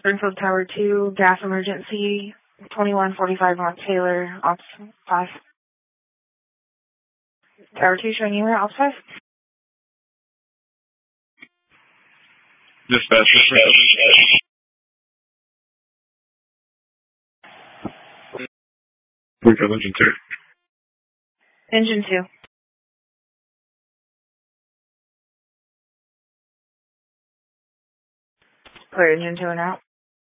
Springfield Tower 2, gas emergency, 2145 North Taylor, Ops 5. Tower 2 showing you where, Ops 5? Dispatch. Springfield Engine 2. Engine 2. Clear engine 2 and out.